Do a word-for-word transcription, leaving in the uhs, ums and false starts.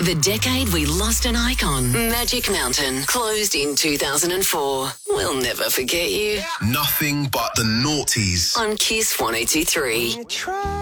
The decade we lost an icon. Magic Mountain closed in two thousand four. We'll never forget you. Nothing but the noughties. On Kiss one oh two three.